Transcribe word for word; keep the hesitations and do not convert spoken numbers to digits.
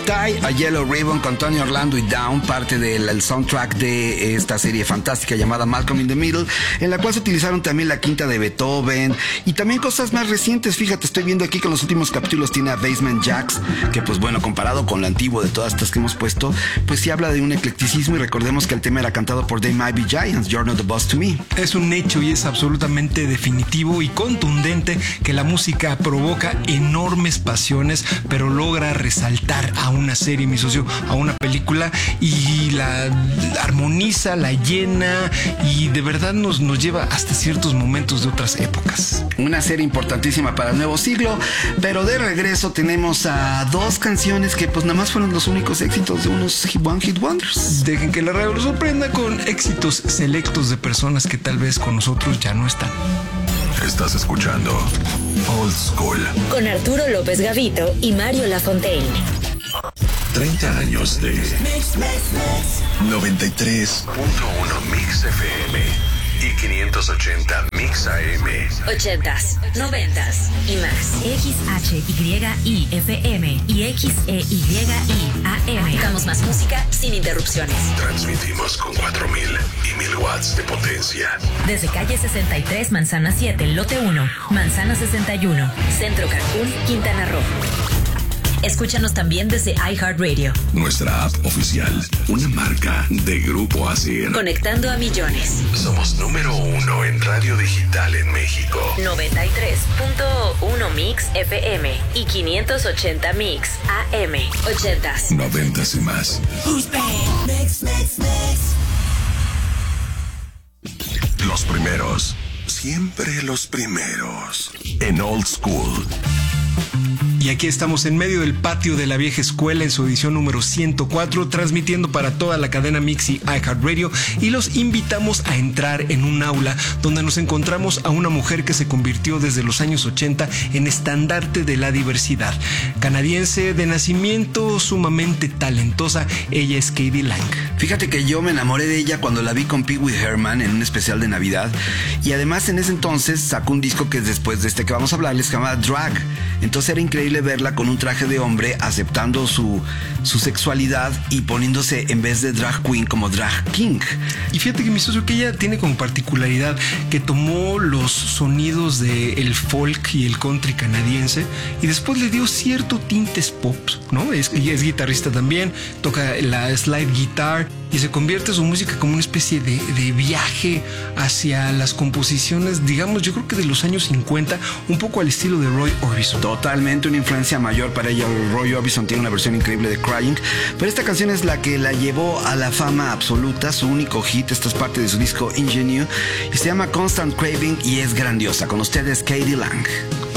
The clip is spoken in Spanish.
Tie a Yellow Ribbon con Tony Orlando y Down, parte del el soundtrack de esta serie fantástica llamada Malcolm in the Middle, en la cual se utilizaron también la quinta de Beethoven y también cosas más recientes. Fíjate, estoy viendo aquí que en los últimos capítulos tiene a Basement Jaxx, que pues bueno, comparado con lo antiguo de todas estas que hemos puesto, pues sí habla de un eclecticismo, y recordemos que el tema era cantado por They Might Be Giants, You're Not the Boss to Me. Es un hecho y es absolutamente definitivo y contundente que la música provoca enormes pasiones, pero logra resaltar a una serie, mi socio, a una película, y la armoniza, la llena, y de verdad nos, nos lleva hasta ciertos momentos de otras épocas. Una serie importantísima para el nuevo siglo, pero de regreso tenemos a dos canciones que pues nada más fueron los únicos éxitos de unos One Hit Wonders. Dejen que la radio los sorprenda con éxitos selectos de personas que tal vez con nosotros ya no están. Estás escuchando Old School con Arturo López Gavito y Mario Lafontaine. treinta años de Mix, mix, mix. noventa y tres punto uno Mix F M y quinientos ochenta Mix A M. Ochentas, noventas y más. X H Y I F M y X E Y I A M. Buscamos más música sin interrupciones. Transmitimos con cuatro mil y mil watts de potencia. Desde calle sesenta y tres, Manzana siete, lote uno, Manzana sesenta y uno, Centro Cancún, Quintana Roo. Escúchanos también desde iHeartRadio. Nuestra app oficial, una marca de Grupo Asir. Conectando a millones. Somos número uno en radio digital en México. noventa y tres punto uno Mix F M y quinientos ochenta Mix A M. Ochentas. Noventas y más. Mix, mix, mix. Los primeros. Siempre los primeros. En Old School. Y aquí estamos en medio del patio de la vieja escuela en su edición número ciento cuatro, transmitiendo para toda la cadena Mix y iHeartRadio, y los invitamos a entrar en un aula donde nos encontramos a una mujer que se convirtió desde los años ochenta en estandarte de la diversidad. Canadiense de nacimiento, sumamente talentosa, ella es K.D. Lang. Fíjate que yo me enamoré de ella cuando la vi con Pee Wee Herman en un especial de Navidad, y además en ese entonces sacó un disco que es después de este que vamos a hablar, les se llama Drag. Entonces era increíble verla con un traje de hombre, aceptando su, su sexualidad y poniéndose en vez de drag queen como drag king. Y fíjate que mi socio, que ella tiene como particularidad que tomó los sonidos del folk y el country canadiense y después le dio cierto tintes pop, ¿no? Es, ella es guitarrista también, toca la slide guitar y se convierte su música como una especie de, de viaje hacia las composiciones, digamos, yo creo que de los años cincuenta, un poco al estilo de Roy Orbison. Totalmente una influencia mayor para ella. Roy Orbison tiene una versión increíble de Crying, pero esta canción es la que la llevó a la fama absoluta, su único hit. Esta es parte de su disco Ingenue y se llama Constant Craving y es grandiosa. Con ustedes, K.D. Lang.